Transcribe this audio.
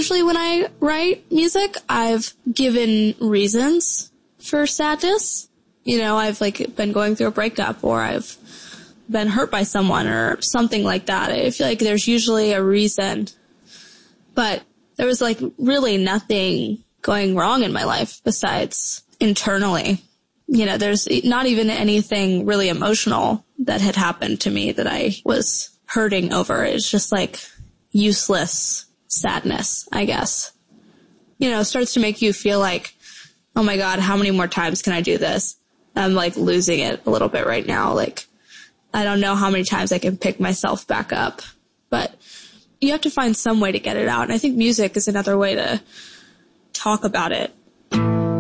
usually when I write music, I've given reasons for sadness. You know, I've like been going through a breakup, or I've been hurt by someone or something like that. I feel like there's usually a reason, but there was like really nothing going wrong in my life besides internally. You know, there's not even anything really emotional that had happened to me that I was hurting over. It's just like useless sadness, I guess. You know, it starts to make you feel like, oh my God, how many more times can I do this? I'm like losing it a little bit right now. Like, I don't know how many times I can pick myself back up, but you have to find some way to get it out. And I think music is another way to talk about it.